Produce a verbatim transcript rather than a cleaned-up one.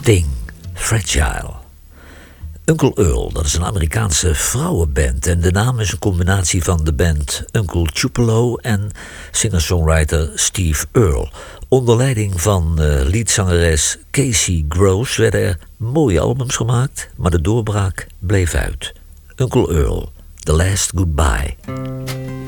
Sting, Fragile. Uncle Earl, dat is een Amerikaanse vrouwenband en de naam is een combinatie van de band Uncle Tupelo en singer-songwriter Steve Earle. Onder leiding van uh, leadzangeres Casey Gross werden er mooie albums gemaakt, maar de doorbraak bleef uit. Uncle Earl, The Last Goodbye.